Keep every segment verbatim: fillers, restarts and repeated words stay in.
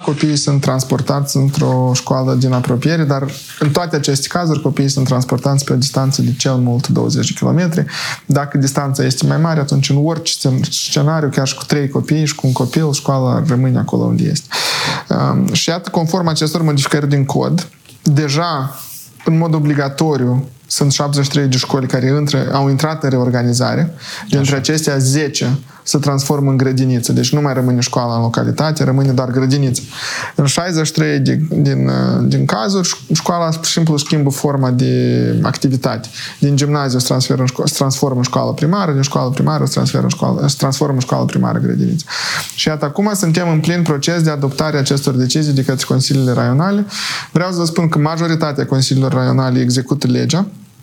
copiii sunt transportați într-o școală din apropiere, dar în toate aceste cazuri copiii sunt transportați pe o distanță de cel mult douăzeci de kilometri. Dacă distanța este mai mare, atunci în orice scenariu, chiar și cu trei copii și cu un copil, școala rămâne acolo unde este. Și iată, conform acestor modificări din cod, deja în mod obligatoriu sunt șaptezeci și trei de școli care intră, au intrat în reorganizare. Dintre acestea, zece se transformă în grădiniță. Deci nu mai rămâne școala în localitate, rămâne doar grădiniță. În șaizeci și trei de, din, din cazuri, școala pur și simplu schimbă forma de activitate. Din gimnaziu se transferă în școală, se transformă în școală primară, din școală primară se transferă în școală, se transformă în școală primară grădiniță. Și iată, acum suntem în plin proces de adoptare a acestor decizii de către consiliile raionale. Vreau să vă spun că majoritatea consiliilor raionale execută legea.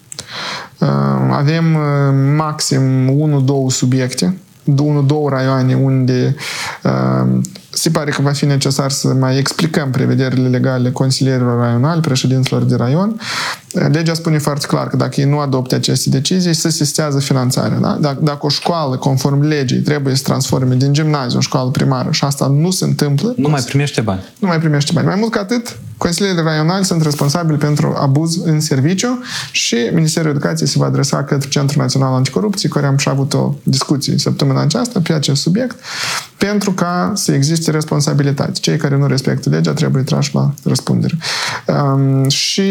Avem maxim unu două subiecte, unu două raioane unde uh, se pare că va fi necesar să mai explicăm prevederile legale consilierilor raionali, președinților de raion. Legea spune foarte clar că dacă ei nu adopte aceste decizii, se sistează finanțarea. Da? Dacă, dacă o școală, conform legii, trebuie să transforme din gimnaziu în școală primară și asta nu se întâmplă... Nu mai primește bani. Nu mai primește bani. Mai mult ca atât, consilierile raionali sunt responsabili pentru abuz în serviciu și Ministerul Educației se va adresa către Centrul Național Anticorupție, care am și avut o discuție săptămâna aceasta pe acest subiect, pentru ca să existe responsabilitate. Cei care nu respectă legea trebuie trași la răspundere. Um, și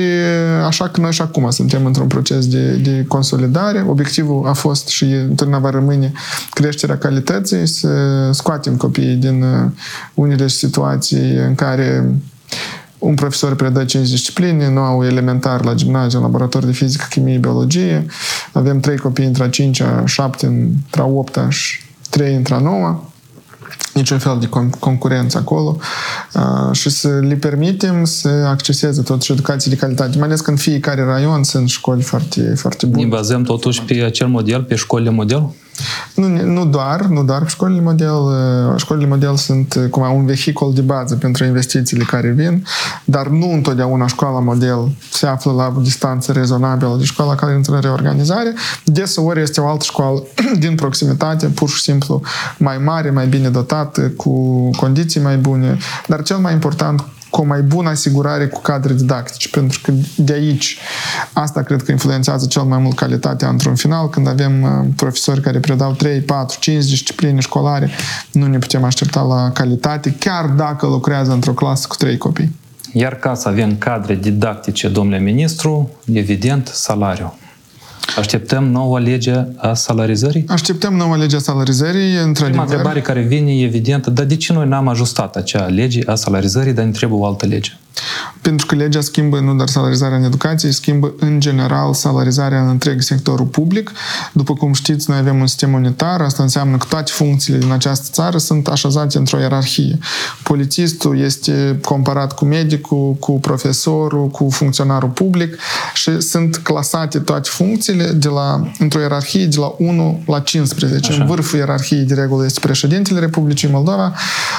așa că noi și acum suntem într-un proces de, de consolidare. Obiectivul a fost și întotdeauna va rămâne creșterea calității, să scoatem copiii din unele situații în care un profesor predă cinci discipline, nu au elementar la gimnaziu, laborator de fizică, chimie, biologie. Avem trei copii între a cincea, șapte între a opta și trei între a noua. Niciun fel de concurență acolo uh, și să le permitem să acceseze totuși educație de calitate. Mai ales că în fiecare raion sunt școli foarte, foarte bune. Ne bazăm totuși pe acel model, pe școlile model? Nu, nu doar, nu doar pe școlile model. Școlile model sunt cum un vehicul de bază pentru investițiile care vin, dar nu întotdeauna școala model se află la o distanță rezonabilă de școala care intră în reorganizare. Deseori este o altă școală din proximitate, pur și simplu mai mare, mai bine dotată, cu condiții mai bune, dar cel mai important, cu o mai bună asigurare cu cadre didactice, pentru că de aici asta cred că influențează cel mai mult calitatea într-un final. Când avem profesori care predau trei, patru, cinci discipline școlare, nu ne putem aștepta la calitate, chiar dacă lucrează într-o clasă cu trei copii. Iar ca să avem cadre didactice, domnule ministru, evident, salariu. Așteptăm noua lege a salarizării? Așteptăm noua lege a salarizării, într-adevăr. Prima întrebare care vine e evidentă, dar de ce noi n-am ajustat acea lege a salarizării, dar ne trebuie o altă lege? Pentru că legea schimbă nu doar salarizarea în educație, schimbă în general salarizarea în întreg sectorul public. După cum știți, noi avem un sistem unitar, asta înseamnă că toate funcțiile din această țară sunt așezate într-o ierarhie. Polițistul este comparat cu medicul, cu profesorul, cu funcționarul public și sunt clasate toate funcțiile de la, într-o ierarhie de la unu la cincisprezece. Așa. În vârful ierarhiei de regulă este președintele Republicii Moldova,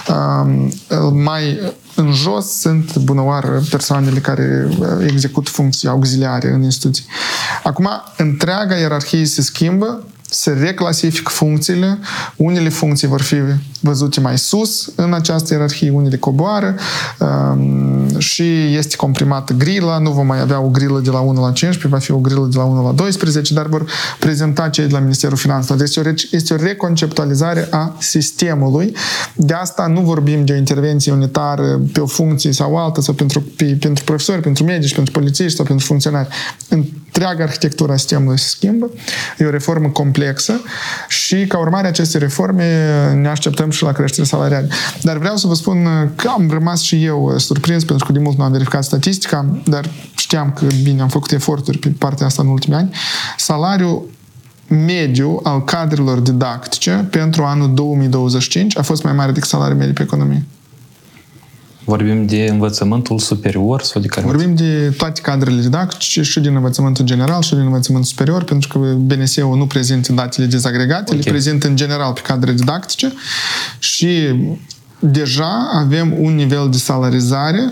mai în jos sunt bunăoară persoanele care execută funcții auxiliare în instituții. Acum, întreaga ierarhie se schimbă, se reclasifică funcțiile, unele funcții vor fi văzute mai sus în această ierarhie, unele coboară um, și este comprimată grila, nu vom mai avea o grilă de la unu la cincisprezece, va fi o grilă de la unu la doisprezece, dar vor prezenta cei de la Ministerul Finanțelor. Deci este o, este o reconceptualizare a sistemului. De asta nu vorbim de o intervenție unitară pe o funcție sau altă, sau pentru, pe, pentru profesori, pentru medici, pentru polițiști sau pentru funcționari. Întreaga arhitectură a sistemului se schimbă. E o reformă complexă și ca urmare a acestei reforme ne așteptăm și la creștere salarială. Dar vreau să vă spun că am rămas și eu surprins, pentru că de mult nu am verificat statistica, dar știam că bine am făcut eforturi pe partea asta în ultimii ani. Salariul mediu al cadrelor didactice pentru anul două mii douăzeci și cinci a fost mai mare decât salariul mediu pe economie. Vorbim de învățământul superior sau de care? Vorbim de toate cadrele didactice și din învățământul general și din învățământul superior, pentru că B N S-ul nu prezintă datele dezagregate, okay. Le prezintă în general pe cadre didactice și deja avem un nivel de salarizare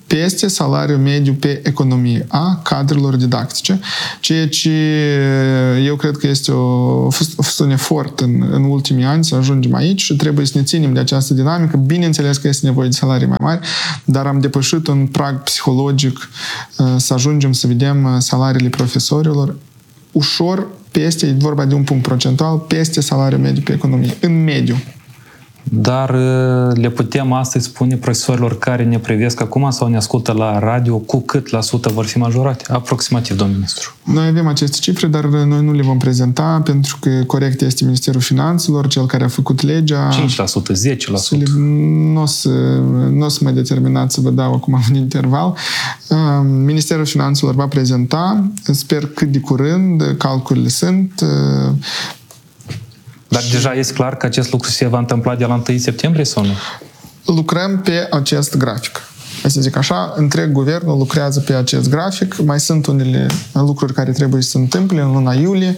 peste salariul mediu pe economie a cadrelor didactice, ceea ce eu cred că este o, a fost un efort în, în ultimii ani să ajungem aici și trebuie să ne ținem de această dinamică. Bineînțeles că este nevoie de salarii mai mari, dar am depășit un prag psihologic să ajungem să vedem salariile profesorilor ușor peste, e vorba de un punct procentual, peste salariul mediu pe economie, în mediu. Dar le putem astăzi spune profesorilor care ne privesc acum sau ne ascultă la radio cu cât la sută vor fi majorate? Aproximativ, domnul ministru. Noi avem aceste cifre, dar noi nu le vom prezenta pentru că corect este Ministerul Finanțelor, cel care a făcut legea. cinci la sută, zece la sută. Nu o să, n-o să mă determinat să vă dau acum un interval. Ministerul Finanțelor va prezenta, sper cât de curând, calculele sunt. Dar și deja este clar că acest lucru se va întâmpla de la întâi septembrie sau nu? Lucrăm pe acest grafic. Hai să zic așa, întreg guvernul lucrează pe acest grafic. Mai sunt unele lucruri care trebuie să se întâmple în luna iulie,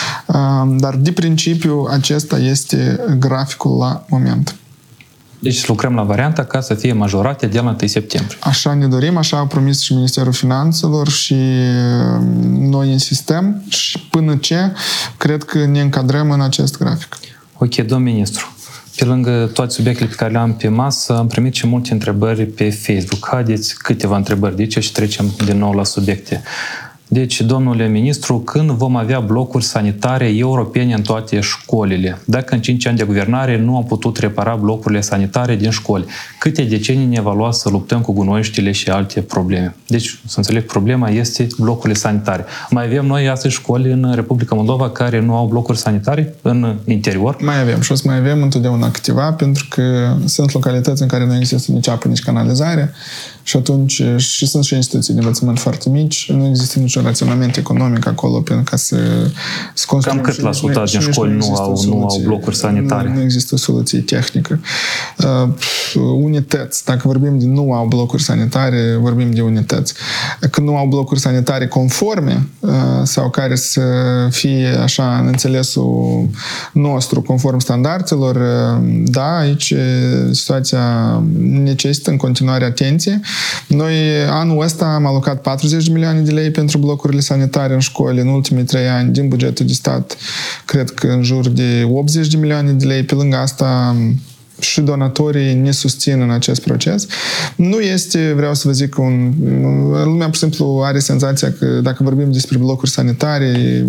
dar de principiu acesta este graficul la moment. Deci lucrăm la varianta ca să fie majorate de la întâi septembrie. Așa ne dorim, așa a promis și Ministerul Finanțelor și noi insistăm și până ce cred că ne încadrăm în acest grafic. Ok, domn ministru. Pe lângă toate subiectele pe care le-am pe masă, am primit și multe întrebări pe Facebook. Haideți câteva întrebări de aici și trecem din nou la subiecte. Deci, domnule ministru, când vom avea blocuri sanitare europene în toate școlile? Dacă în cinci ani de guvernare nu am putut repara blocurile sanitare din școli, câte decenii ne va lua să luptăm cu gunoiștile și alte probleme? Deci, să înțeleg, problema este blocurile sanitare. Mai avem noi astăzi școli în Republica Moldova care nu au blocuri sanitare în interior? Mai avem și o să mai avem întotdeauna câteva, pentru că sunt localități în care nu există nici apă, nici canalizare. Și atunci, și sunt și instituții de învățământ foarte mici, nu există niciun raționament economic acolo pentru ca să, să construim. Cam cât la sută din școli nu, nu, au, nu au blocuri sanitare? Nu, nu există soluție tehnică. Uh, unități. Dacă vorbim de nu au blocuri sanitare, vorbim de unități. Când nu au blocuri sanitare conforme uh, sau care să fie așa în înțelesul nostru, conform standardelor, uh, da, aici situația necesită în continuare atenție. Noi anul ăsta am alocat patruzeci de milioane de lei pentru blocurile sanitare în școli. În ultimii trei ani, din bugetul de stat, cred că în jur de optzeci de milioane de lei. Pe lângă asta, și donatorii ne susțin în acest proces. Nu este, vreau să vă zic, un, lumea pur și simplu are senzația că dacă vorbim despre blocuri sanitare,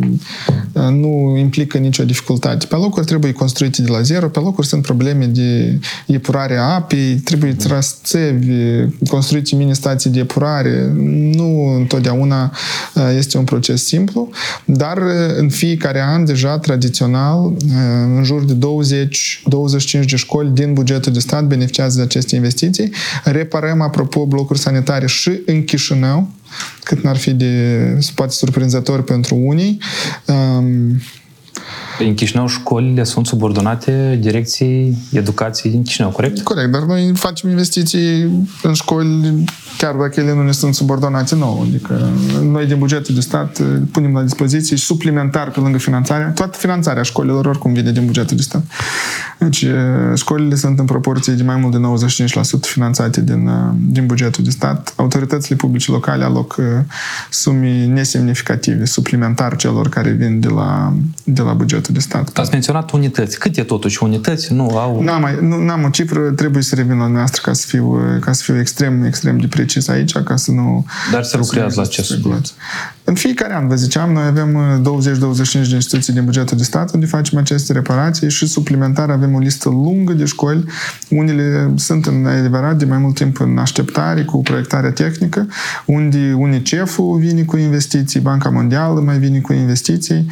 nu implică nicio dificultate. Pe locuri trebuie construite de la zero, pe locuri sunt probleme de epurare a apei, trebuie tras țevi, construite mini-stații de epurare. Nu întotdeauna este un proces simplu, dar în fiecare an, deja, tradițional, în jur de douăzeci douăzeci și cinci de școli din bugetul de stat beneficiază de aceste investiții. Reparăm, apropo, blocuri sanitare și în Chișinău, cât n-ar fi de, poate surprinzător pentru unii. Um, În Chișinău, școlile sunt subordonate Direcției Educației din Chișinău, corect? Corect, dar noi facem investiții în școli, chiar dacă ele nu ne sunt subordonate nouă. Adică noi din bugetul de stat punem la dispoziție și suplimentar pe lângă finanțarea, toată finanțarea școlilor oricum vine din bugetul de stat. Deci școlile sunt în proporție de mai mult de nouăzeci și cinci la sută finanțate din, din bugetul de stat. Autoritățile publice locale aloc sume nesemnificative, suplimentar celor care vin de la, de la bugetul de stat. Ați menționat unități. Câte totuși unități nu au? N-am, mai, nu, n-am o cifră, trebuie să revin la noastră ca să fiu, ca să fiu extrem, extrem de precis aici, ca să nu... Dar se lucrează la acest subiect. În fiecare an, vă ziceam, noi avem douăzeci douăzeci și cinci de instituții din bugetul de stat unde facem aceste reparații și suplimentar avem o listă lungă de școli. Unele sunt, în adevărat, de mai mult timp în așteptare cu proiectarea tehnică, unde UNICEF-ul vine cu investiții, Banca Mondială mai vine cu investiții,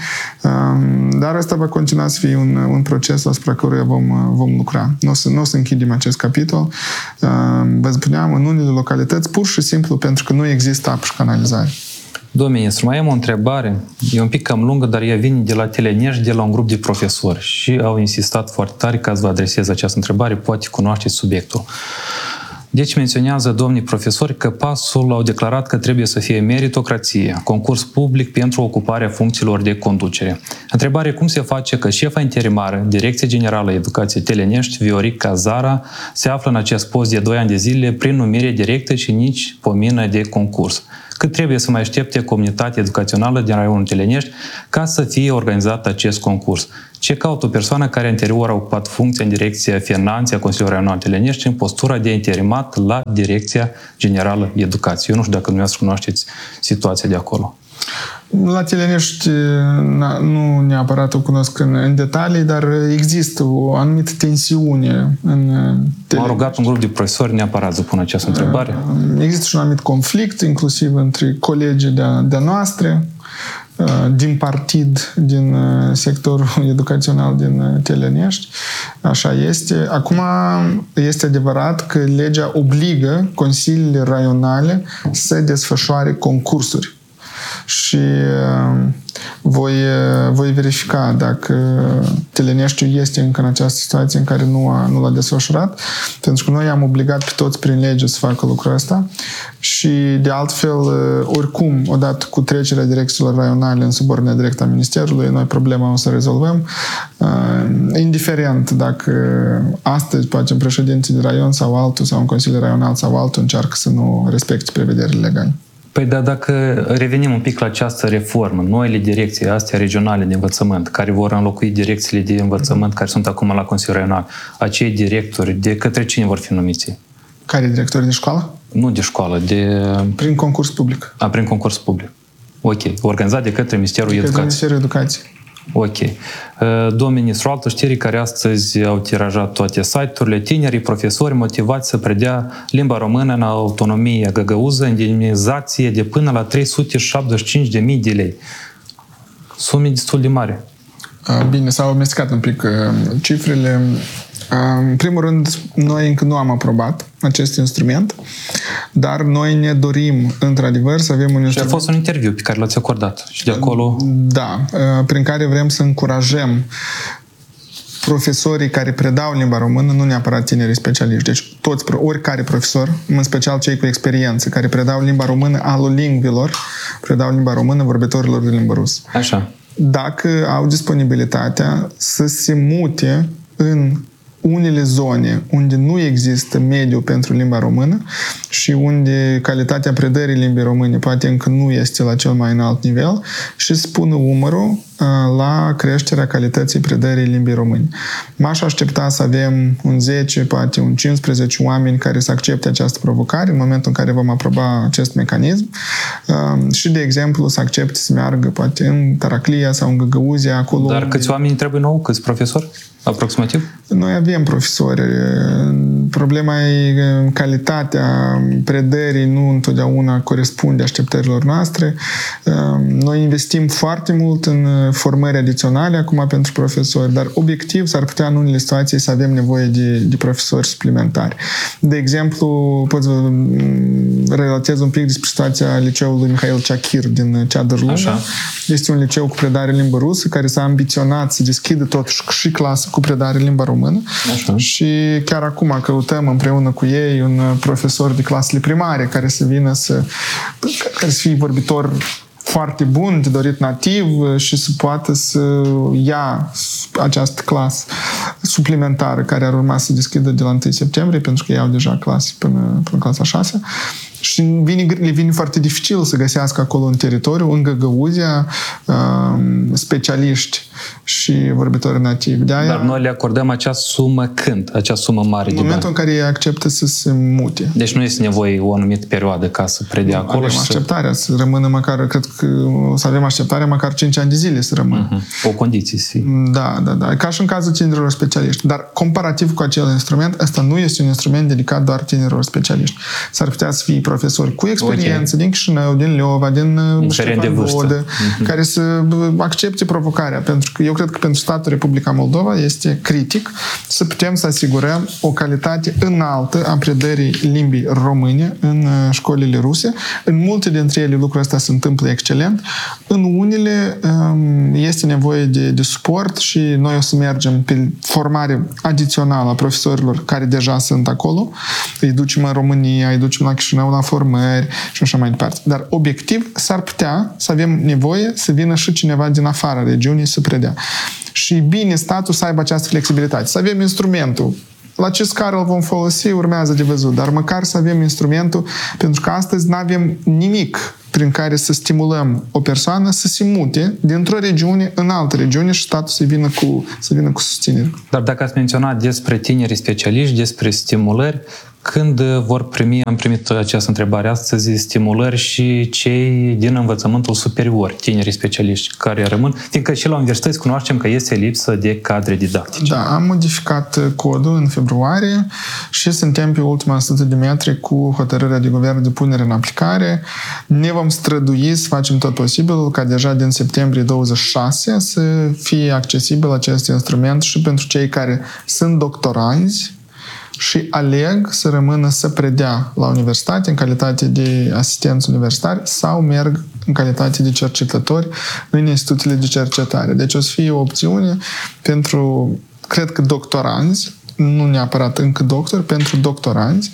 dar asta va continua să fie un, un proces asupra căruia vom, vom lucra. Nu o să, nu o să închidem acest capitol. Vă spuneam, în unele localități, pur și simplu pentru că nu există apă și canalizare. Domnul ministru, mai am o întrebare. E un pic cam lungă, dar ea vine de la Telenești, de la un grup de profesori și au insistat foarte tare ca să vă adresez această întrebare, poate cunoașteți subiectul. Deci menționează domnii profesori că pasul au declarat că trebuie să fie meritocrație, concurs public pentru ocuparea funcțiilor de conducere. Întrebare: cum se face că șefa interimară, Direcția Generală Educație Telenești, Viorica Zara, se află în acest post de doi ani de zile prin numire directă și nici pomină de concurs? Cât trebuie să mai aștepte comunitatea educațională din raionul Telenești ca să fie organizat acest concurs? Ce caută o persoană care anterior a ocupat funcția în Direcția Finanțe a Consiliului Raional Telenești în postura de interimat la Direcția Generală Educație? Eu nu știu dacă dumneavoastră cunoașteți situația de acolo. La Telenești nu neapărat o cunosc în, în detalii, dar există o anumită tensiune în Telenești. M-a rugat un grup de profesori neapărat să pună această întrebare. Există și un anumit conflict, inclusiv între colegii de-a, de-a noastre, din partid, din sectorul educațional din Telenești. Așa este. Acum, este adevărat că legea obligă consiliile raionale să desfășoare concursuri. Și voi, voi verifica dacă Teleneștiul este încă în această situație în care nu, a, nu l-a desfășurat, pentru că noi am obligat pe toți prin lege să facă lucrul ăsta și de altfel, oricum, odată cu trecerea direcțiilor raionale în subordinea directă a Ministerului, noi problema o să rezolvăm, indiferent dacă astăzi, poate un președinte de raion sau altul, sau un consiliu raional sau altul încearcă să nu respecte prevederile legale. Păi da, dacă revenim un pic la această reformă, noile direcții astea regionale de învățământ, care vor înlocui direcțiile de învățământ care sunt acum la Consiliul Raional, acei directori, de către cine vor fi numiți? Care directori de școală? Nu de școală, de... Prin concurs public. A, prin concurs public. Ok. Organizat de către Ministerul de Educației. Ministerul Educației. Ok. Domnul ministru, altă știri care astăzi au tirajat toate site-urile: tinerii profesori motivați să predea limba română în autonomie găgăuză, indemnizație de până la trei sute șaptezeci și cinci de mii de lei. Sume destul de mari. Bine, s-au amestecat un pic cifrele. În primul rând, noi încă nu am aprobat acest instrument, dar noi ne dorim, într-adevăr, să avem un instrument... Și a fost un interviu pe care l-ați acordat și de acolo... Da, prin care vrem să încurajăm profesorii care predau limba română, nu neapărat tinerii specialiști, deci toți, oricare profesor, în special cei cu experiență, care predau limba română alolingvilor, predau limba română vorbitorilor de limbă rusă. Așa. Dacă au disponibilitatea să se mute în unele zone unde nu există mediu pentru limba română și unde calitatea predării limbii române poate încă nu este la cel mai înalt nivel și să pună umărul la creșterea calității predării limbii române. M-aș aștepta să avem un zece, poate un cincisprezece oameni care să accepte această provocare în momentul în care vom aproba acest mecanism și, de exemplu, să accepte să meargă poate în Taraclia sau în Găgăuzia, acolo. Dar câți oameni trebuie nou? Câți profesori? Aproximativ? Noi avem profesori. Problema e calitatea predării nu întotdeauna corespunde așteptărilor noastre. Noi investim foarte mult în formări adiționale acum pentru profesori, dar obiectiv s-ar putea în unele situații să avem nevoie de, de profesori suplimentari. De exemplu, pot să relatez un pic despre situația liceului Mihail Ceachir din Ceadăr-Lunga. Este un liceu cu predare limbă rusă care s-a ambiționat să deschidă totuși și clasă cu predare limba română. Așa. Și chiar acum căutăm împreună cu ei un profesor de clasele primare care să vină să care să fie vorbitor foarte bun, de dorit nativ și să poată să ia această clasă suplimentară care ar urma să deschidă de la întâi septembrie, pentru că iau deja clase până, până clasa a șasea. Și vine, le vine foarte dificil să găsească acolo în teritoriu, în Găgăuzia, specialiști și vorbitori nativi. De aia, dar noi le acordăm acea sumă când? Acea sumă mare de bani? În momentul în care ei acceptă să se mute. Deci nu este nevoie o anumită perioadă ca să predea acolo? Avem și așteptarea să... să rămână măcar, cred că o să avem așteptarea măcar cinci ani de zile să rămână. Uh-huh. O condiție să fie. Da, da, da. Ca și în cazul tinerilor specialiști. Dar comparativ cu acel instrument, ăsta nu este un instrument dedicat doar tinerilor specialiști. S-ar putea să fie profesori cu experiență, okay, din Chișinău, din Leova, din Ștefan Vodă, uh-huh, care să accepte provocarea. Pentru că eu cred că pentru statul Republica Moldova este critic să putem să asigurăm o calitate înaltă a predării limbii române în școlile ruse. În multe dintre ele lucrul ăsta se întâmplă excelent. În unele este nevoie de, de suport și noi o să mergem pe formare adițională a profesorilor care deja sunt acolo. Îi ducem în România, îi ducem la Chișinău la formări și așa mai departe. Dar obiectiv s-ar putea să avem nevoie să vină și cineva din afara regiunii să predea. Și bine statul să aibă această flexibilitate. Să avem instrumentul. La ce scară îl vom folosi urmează de văzut, dar măcar să avem instrumentul, pentru că astăzi nu avem nimic prin care să stimulăm o persoană să se mute dintr-o regiune în altă regiune și statul să vină cu, să vină cu susținere. Dar dacă ați menționat despre tinerii specialiști, despre stimulări, când vor primi, am primit această întrebare astăzi, stimulări și cei din învățământul superior, tinerii specialiști care rămân, fiindcă și la universități cunoaștem că este lipsă de cadre didactice. Da, am modificat codul în februarie și suntem pe ultima sută de metri cu hotărârea de guvern de punere în aplicare. Ne vom strădui să facem tot posibilul ca deja din septembrie douăzeci și șase să fie accesibil acest instrument și pentru cei care sunt doctoranzi și aleg să rămână să predea la universitate în calitate de asistenți universitari sau merg în calitate de cercetători în instituțiile de cercetare. Deci o să fie o opțiune pentru, cred că, doctoranzi, nu neapărat încă doctori, pentru doctoranzi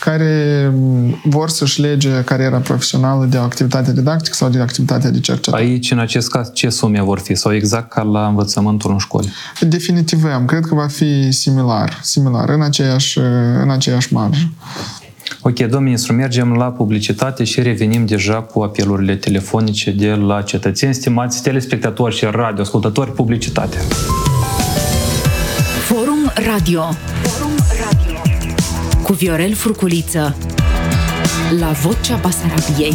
care vor să-și lege cariera profesională de o activitate didactică sau de activitatea de cercetare. Aici, în acest caz, ce sume vor fi? Sau exact ca la învățământul în școli? Definitivăm. Cred că va fi similar, similar în aceeași, în aceeași marjă. Ok, domnul ministru, mergem la publicitate și revenim deja cu apelurile telefonice de la cetățeni. Stimați telespectatori și radioascultători, publicitate. Forum Radio. Forum Radio. Cu Viorel Furculiță. La Vocea Basarabiei.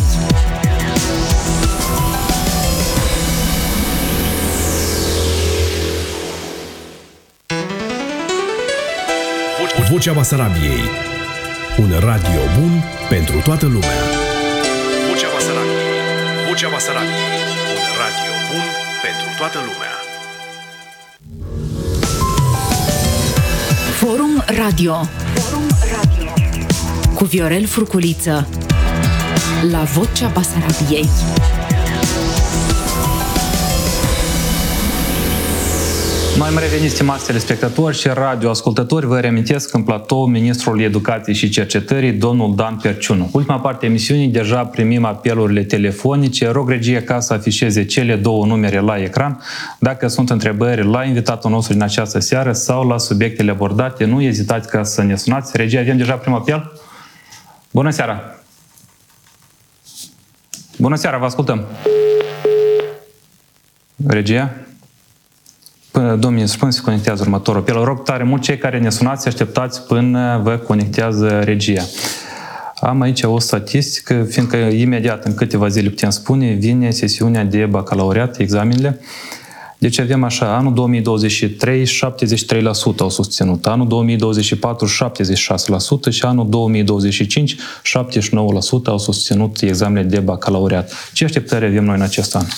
Vocea Basarabiei. Un radio bun pentru toată lumea. Vocea Basarabiei. Vocea Basarabiei. Un radio bun pentru toată lumea. Forum Radio. Forum Radio. Cu Viorel Furculiță. La Vocea Basarabiei. Noi am revenit, stimați telespectatori și radioascultători. Vă reamintesc în platou ministrul Educației și Cercetării, domnul Dan Perciunu. Ultima parte a emisiunii, deja primim apelurile telefonice. Rog regie ca să afișeze cele două numere la ecran. Dacă sunt întrebări la invitatul nostru din această seară sau la subiectele abordate, nu ezitați ca să ne sunați. Regie, avem deja primul apel? Bună seara! Bună seara, vă ascultăm! Regie? Până, domnul ministru, până se conectează următorul apel, rog tare mult cei care ne sunați, așteptați până vă conectează regia. Am aici o statistică, fiindcă imediat, în câteva zile putem spune, vine sesiunea de bacalaureat, examenele. Deci avem așa, anul două mii douăzeci și trei, șaptezeci și trei la sută au susținut, anul două mii douăzeci și patru, șaptezeci și șase la sută și anul două mii douăzeci și cinci, șaptezeci și nouă la sută au susținut examenele de bacalaureat. Ce așteptări avem noi în acest an?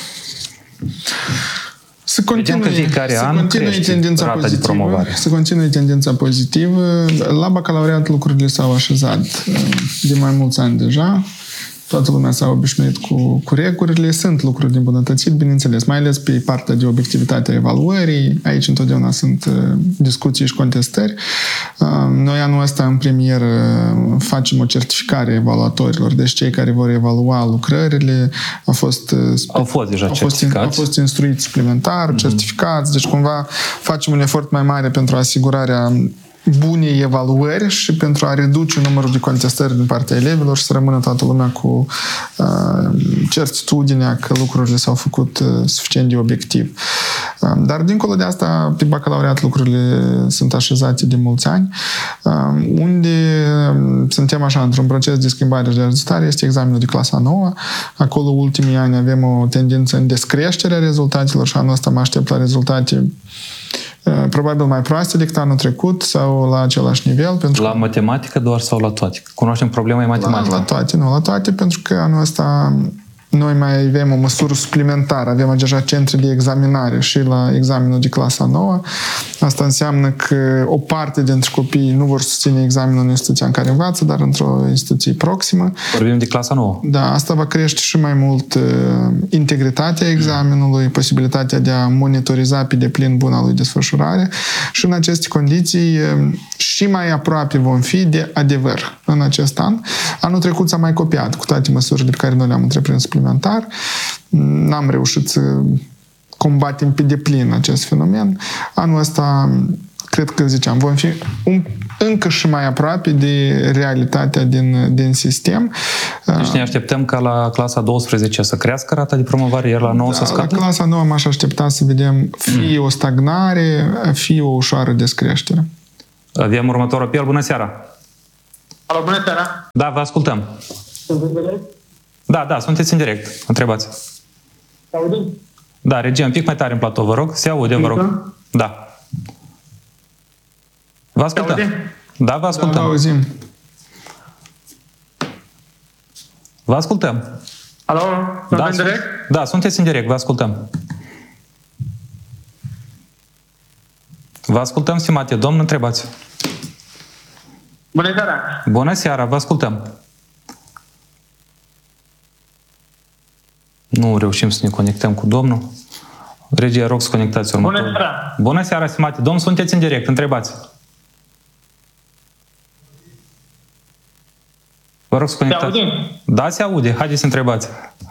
Să continue, să continue tendința pozitivă, să continue tendința pozitivă. La bacalaureat lucrurile s-au așezat de mai mulți ani deja. Toată lumea s-a obișnuit cu, cu regulile. Sunt lucruri de îmbunătățit, bineînțeles, mai ales pe partea de obiectivitate a evaluării. Aici întotdeauna sunt discuții și contestări. Noi anul ăsta, în premieră, facem o certificare a evaluatorilor. Deci cei care vor evalua lucrările au fost, au fost deja au fost, au fost instruiți suplimentar, mm-hmm. certificați. Deci cumva facem un efort mai mare pentru asigurarea bunei evaluări și pentru a reduce numărul de contestări din partea elevilor și să rămână toată lumea cu uh, certitudinea că lucrurile s-au făcut uh, suficient de obiectiv. Uh, dar dincolo de asta, pe bacalaureat lucrurile sunt așezate de mulți ani. Uh, unde uh, suntem așa într-un proces de schimbare și de ajustare este examenul de clasa nouă. Acolo, ultimii ani, avem o tendință în descreșterea rezultatelor și anul ăsta mă aștept la rezultate probabil mai proaste decât anul trecut sau la același nivel. Pentru la matematică doar sau la toate? Cunoaștem problema e matematică? La, la toate, nu, la toate, pentru că anul ăsta noi mai avem o măsură suplimentară. Avem deja centre de examinare și la examenul de clasa nouă. Asta înseamnă că o parte dintre copii nu vor susține examenul în instituția în care învață, dar într-o instituție proximă. Vorbim de clasa nouă. Da, asta va crește și mai mult uh, integritatea examenului, posibilitatea de a monitoriza pe deplin buna lui desfășurare și în aceste condiții uh, și mai aproape vom fi de adevăr în acest an. Anul trecut s-a mai copiat cu toate măsurile pe care noi le-am întreprins suplimentar. N-am reușit să combatem pe deplin acest fenomen. Anul ăsta, cred că, ziceam, vom fi un, încă și mai aproape de realitatea din, din sistem. Deci ne așteptăm ca la clasa a douăsprezecea să crească rata de promovare, iar la nouă da, să scadă? La clasa nouă m-aș aștepta să vedem fie o stagnare, fie o ușoară descreștere. Avem următorul apel. Bună seara! Alo, bună seara! Da, vă ascultăm. Da, da, sunteți în direct. Întrebați. Se aude? Da, regia, un pic mai tare în platou, vă rog. Se aude, vă rog. Da. Vă ascultăm. Da, vă ascultăm. Da, vă auzim. Vă ascultăm. Alo, sunt da, în direct? Da, sunteți în direct, vă ascultăm. Vă ascultăm, stimate domn, întrebați. Bună seara! Bună seara, vă ascultăm. Nu reușim să ne conectăm cu domnul. Regia, rog să conectați următorul. Bună seara! Bună seara, stimate domn, sunteți în direct, întrebați. Vă rog să conectați. Se aude? Da, se aude. Haideți să întrebați.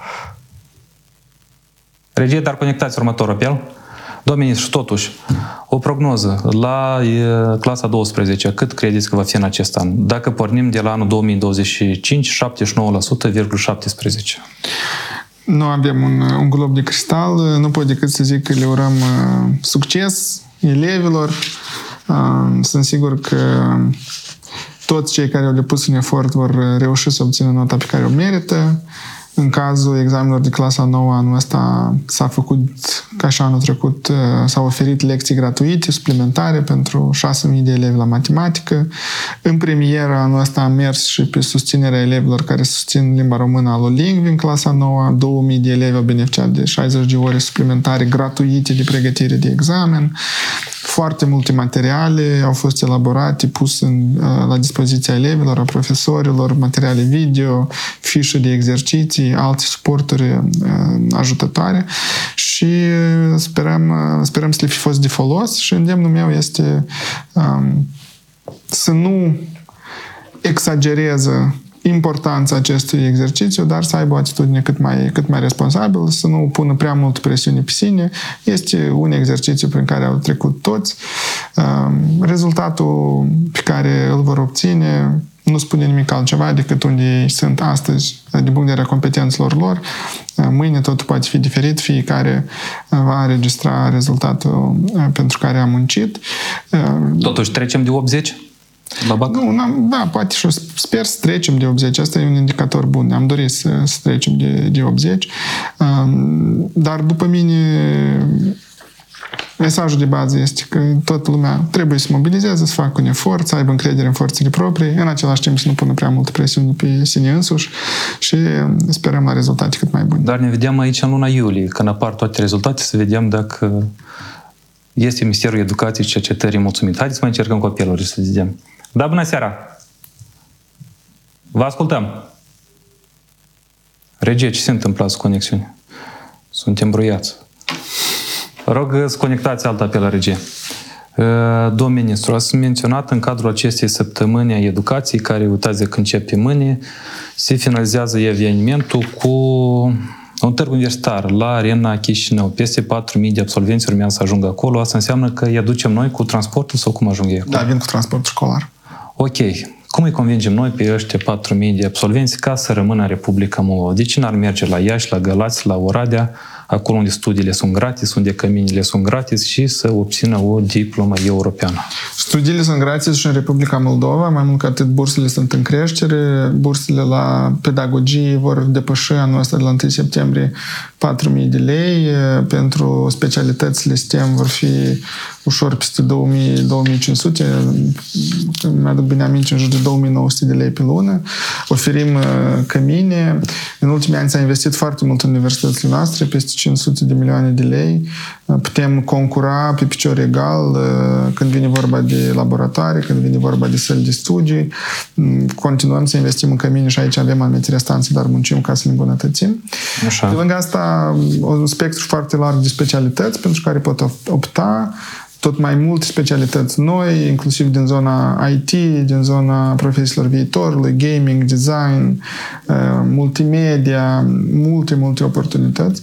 Regie, dar conectați următorul apel. Domnul ministru, totuși, o prognoză la e, clasa a douăsprezecea, cât credeți că va fi în acest an? Dacă pornim de la anul două mii douăzeci și cinci, șaptezeci și nouă la sută virgulă șaptesprezece. Nu avem un, un glob de cristal, nu pot decât să zic că le urăm uh, succes elevilor. Uh, sunt sigur că toți cei care au depus un efort vor reuși să obțină nota pe care o merită. În cazul examenelor de clasa nouă, anul ăsta s-a făcut, ca și anul trecut, s-au oferit lecții gratuite, suplimentare pentru șase mii de elevi la matematică. În premieră, anul ăsta am mers și pe susținerea elevilor care susțin limba română alolingvi în clasa nouă. două mii de elevi au beneficiat de șaizeci de ore suplimentare gratuite de pregătire de examen. Foarte multe materiale au fost elaborate, puse în, la dispoziția elevilor, a profesorilor, materiale video, fișe de exerciții, alte suporturi ajutătoare și sperăm, sperăm să le fi fost de folos și îndemnul meu este um, să nu exagereze importanța acestui exercițiu, dar să aibă o atitudine cât mai, cât mai responsabilă, să nu pună prea mult presiune pe sine. Este un exercițiu prin care au trecut toți. Rezultatul pe care îl vor obține nu spune nimic altceva decât unde ei sunt astăzi, din punct de vedere a competențelor lor. Mâine totul poate fi diferit, fiecare va înregistra rezultatul pentru care a muncit. Totuși, trecem de optzeci? La bac? Nu, da, poate și sper să trecem de optzeci. Asta e un indicator bun. Am dorit să, să trecem de, de optzeci. Dar după mine mesajul de bază este că toată lumea trebuie să mobilizeze, să facă un efort, să aibă încredere în forțele proprii, în același timp să nu pună prea multă presiune pe sine însuși și sperăm la rezultate cât mai bune. Dar ne vedem aici în luna iulie, când apar toate rezultate, să vedem dacă este Ministerul Educației și Cercetării mulțumit. Haideți să mai încercăm cu apeluri să vedem. Da, bună seara! Vă ascultăm! Regie, ce se întâmplă cu conexiune? Suntem bruiați. Rog să conectați alt apel la regie. Domn ministru, ați menționat în cadrul acestei săptămâni a educației, care, uitați, de când începe mâine, se finalizează evenimentul cu un târg universitar la Arena Chișinău. Peste patru mii de absolvenți urmează să ajungă acolo. Asta înseamnă că îi aducem noi cu transportul sau cum ajung ei acolo? Da, vin cu transportul școlar. Ok. Cum îi convingem noi pe ăștia patru mii de absolvenți ca să rămână în Republica Moldova? De ce n-ar merge la Iași, la Galați, la Oradea? acolo unde studiile sunt gratis, unde căminile sunt gratis și să obțină o diplomă europeană. Studiile sunt gratis și în Republica Moldova, mai mult ca atât bursele sunt în creștere, bursele la pedagogie vor depăși anul ăsta de la întâi septembrie patru mii de lei, pentru specialitățile STEM vor fi ușor peste două mii - două mii cinci sute, mi-aduc bine aminte, în jur de două mii nouă sute de lei pe lună. Oferim cămine. În ultimii ani s-a investit foarte mult în universitățile noastre, peste cinci sute de milioane de lei. Putem concura pe picior egal când vine vorba de laboratoare, când vine vorba de săli de studii. Continuăm să investim în cămine și aici avem anumite restanțe, dar muncim ca să le îmbunătățim. Așa. De lângă asta, un spectru foarte larg de specialități pentru care pot opta, tot mai multe specialități noi, inclusiv din zona I T, din zona profesiilor viitorului, gaming, design, multimedia, multe, multe oportunități.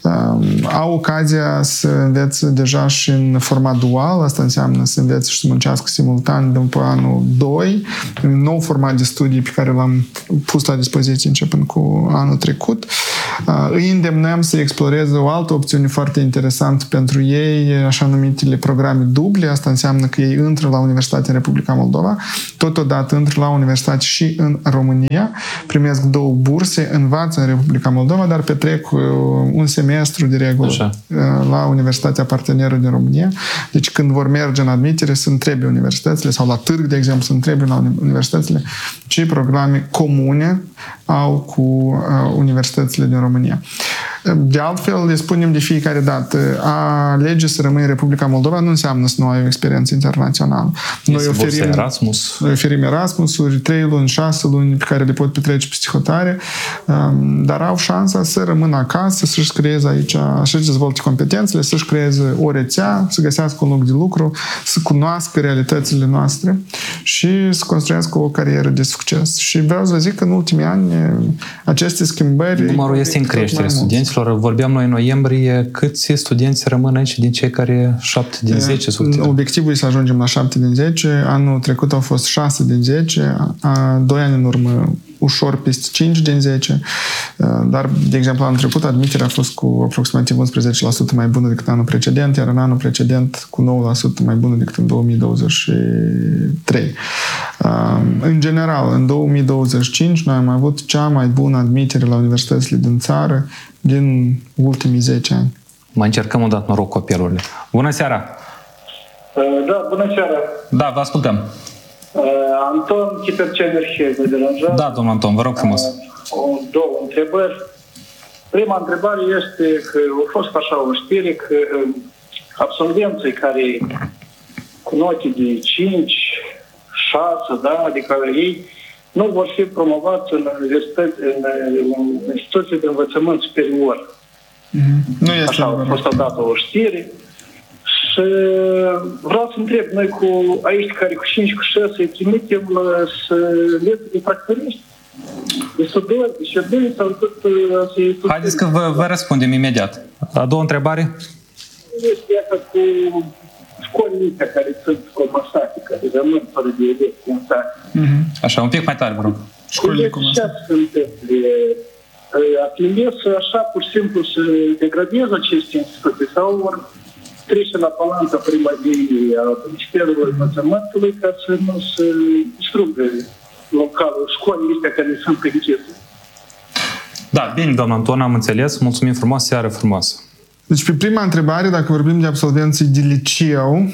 Au ocazia să învețe deja și în format dual, asta înseamnă să învețe și să muncească simultan după anul doi, un nou format de studii pe care l-am pus la dispoziție începând cu anul trecut. Îi îndemnăm să exploreze o altă opțiune foarte interesantă pentru ei, așa numitele programe duble. Asta înseamnă că ei intră la Universitatea în Republica Moldova, totodată intră la Universitate și în România, primesc două burse, învață în Republica Moldova, dar petrec un semestru de regulă Așa. la Universitatea parteneră din România. Deci când vor merge în admitere, să întrebe universitățile, sau la târg, de exemplu, să întrebe la universitățile ce programe comune au cu universitățile din România. De altfel, le spunem de fiecare dată, a alege să rămâi în Republica Moldova nu înseamnă să nu ai o experiență internațională. Noi oferim Erasmus. Noi oferim Erasmus-uri, trei luni, șase luni pe care le pot petrece pe hotare, dar au șansa să rămână acasă, să-și creeze aici, să-și dezvolte competențele, să-și creeze o rețea, să găsească un loc de lucru, să cunoască realitățile noastre și să construiască o carieră de succes. Și vreau să vă zic că în ultimii ani aceste schimbări... Numărul este în creștere studenților. Vorbeam noi în noiembrie, câți studenți rămân aici din cei care șapte din zece? Obiectivul e să ajungem la șapte din zece. Anul trecut au fost șase din zece. A, doi ani în urmă ușor peste cinci din zece. Dar, de exemplu, anul trecut admiterea a fost cu aproximativ unsprezece la sută mai bună decât anul precedent, iar în anul precedent cu nouă la sută mai bună decât în două mii douăzeci și trei. În general, în două mii douăzeci și cinci noi am avut cea mai bună admitere la universitățile din țară din ultimii zece ani. Mai încercăm o dată noroc cu apelurile. Bună seara! Da, bună seara! Da, vă ascultăm! Anton Chiperceverșe, de deranjat. Da, domnul Anton, vă rog frumos. Două întrebări. Prima întrebare este că a fost așa o știre că absolvenții care cu note de cinci, șase, da, adică ei nu vor fi promovați în, în, în instituții de învățământ superior. Mm-hmm. Nu este așa a fost dată o știre. Și vreau să întreb, noi cu aici care cu cinci, cu șase îi trimitem să le de tractoriști? De sudări, de ședări sau tot să-i... Haideți că vă, vă răspundem imediat. A doua întrebare? Este asta cu școlile care sunt comasate, care rămân fără de elevi în sate. Mm-hmm. Așa, un pic mai tare, vă rog. Școlile comasate. Ce se întâmple? Atelier să așa pur și simplu să degradeze aceste instituții sau ori trece la balanța primăriei a Ministerului Învățământului ca să nu se distrugă localul, școlile astea care sunt pregătite. Da, bine, doamna Anton, am înțeles. Mulțumim frumos, seară frumoasă. Deci, pe prima întrebare, dacă vorbim de absolvenții de liceu,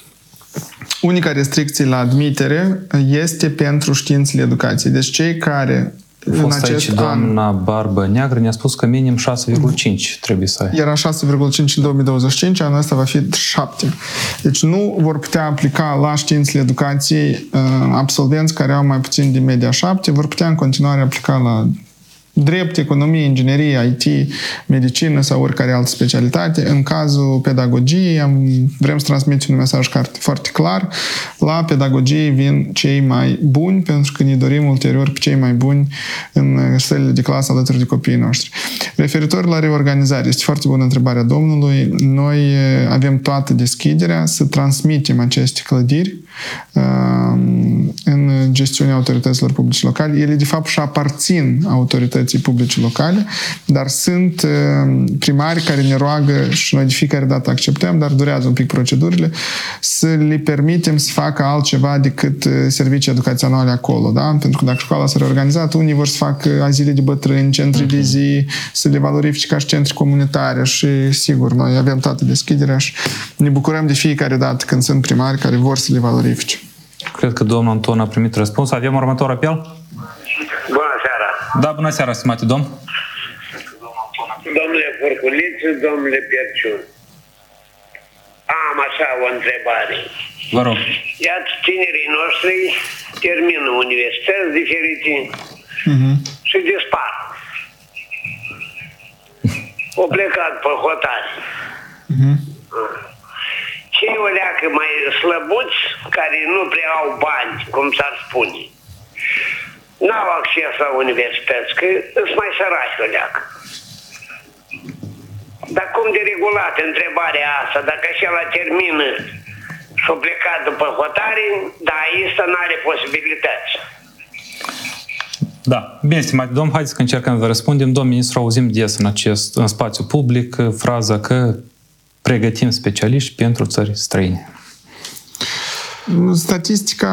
unica restricție la admitere este pentru științele educației. Deci cei care A fost aici doamna Barbă Neagră, ne-a spus că minim șase virgulă cinci trebuie să ai. Era șase virgulă cinci în două mii douăzeci și cinci, anul ăsta va fi șapte. Deci nu vor putea aplica la științele educației absolvenți care au mai puțin de media șapte, vor putea în continuare aplica la drept, economie, inginerie, I T, medicină sau oricare altă specialitate. În cazul pedagogiei am, vrem să transmitem un mesaj foarte clar. La pedagogie vin cei mai buni, pentru că ne dorim ulterior pe cei mai buni în sălile de clasă alături de copiii noștri. Referitor la reorganizare, este foarte bună întrebarea domnului. Noi avem toată deschiderea să transmitem aceste clădiri în gestiunea autorităților publice locale. Ele, de fapt, și aparțin autorității autorității publice locale, dar sunt primari care ne roagă și noi de fiecare dată acceptăm, dar durează un pic procedurile, să le permitem să facă altceva decât servicii educaționale acolo, da? Pentru că dacă școala s-a reorganizat, unii vor să facă azile de bătrâni, centri de zi, să le valorifice ca și centri comunitare și, sigur, noi avem toată deschiderea și ne bucurăm de fiecare dată când sunt primari care vor să le valorifice. Cred că domnul Anton a primit răspuns. Avem următor apel? Bună seara! Da, bună seara, stimate domn! Domnule Furculiță, domnule Pierciun, am așa o întrebare. Vă rog. Iată, tinerii noștri termină universități diferite Uh-huh. și dispar. Au plecat pe hotare. Uh-huh. Cei o leacă mai slăbuți, care nu prea au bani, cum s-ar spune, n-au acces la universități, că sunt mai săraci o leacă. Dar cum de regulat întrebarea asta, dacă așa la termină și-o plecat după hotare, dar aici n-are posibilități. Da, bine, stimați domn, haideți că încercăm să vă răspundem. Domn ministru, auzim des în acest în spațiu public fraza că pregătim specialiști pentru țări străine. Statistica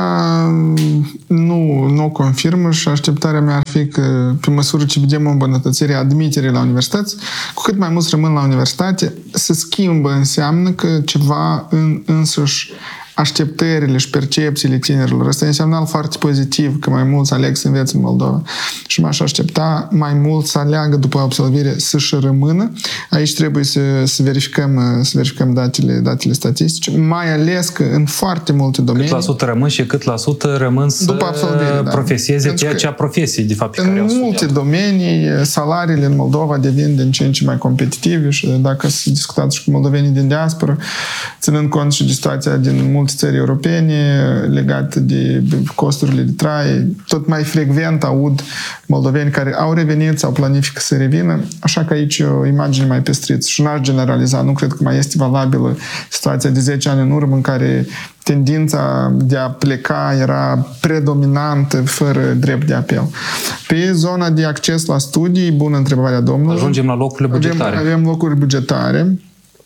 nu, nu o confirmă și așteptarea mea ar fi că, pe măsură ce vedem o îmbunătățire a admiterii la universități, cu cât mai mulți rămân la universitate, se schimbă, înseamnă că ceva în însăși așteptările și percepțiile tinerilor. Asta e un semnal foarte pozitiv, că mai mulți aleg să învețe în Moldova. Și m-aș aștepta mai mult să aleagă după absolvire să-și rămână. Aici trebuie să, să verificăm, să verificăm datele, datele statistice, mai ales că în foarte multe domenii... Cât la sută rămân și cât la sută rămân să după absolvire, da. profesieze pe acea profesie, de fapt, pe în care au multe studiat. domenii, salariile în Moldova devin din ce în ce mai competitive și dacă să discutați și cu moldovenii din diaspora, ținând cont și de situația din multe țări europene legate de costurile de trai, tot mai frecvent aud moldoveni care au revenit sau planifică să revină, așa că aici o imagine mai pestriță și n-aș generaliza, nu cred că mai este valabilă situația de zece ani în urmă în care tendința de a pleca era predominantă, fără drept de apel. Pe zona de acces la studii, bună întrebarea domnului. Ajungem la locurile bugetare. Avem, avem locuri bugetare,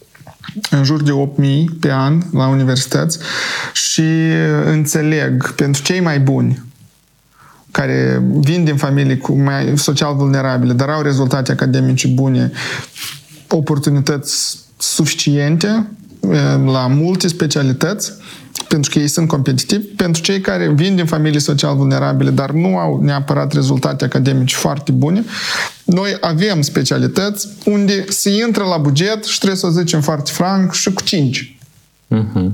în jur de opt mii pe an la universități și înțeleg, pentru cei mai buni, care vin din familii cu mai social vulnerabile, dar au rezultate academice bune, oportunități suficiente la multe specialități, pentru că ei sunt competitivi. Pentru cei care vin din familii social vulnerabile, dar nu au neapărat rezultate academice foarte bune, noi avem specialități unde se intră la buget și trebuie să o zicem foarte franc și cu cinci. Uh-huh.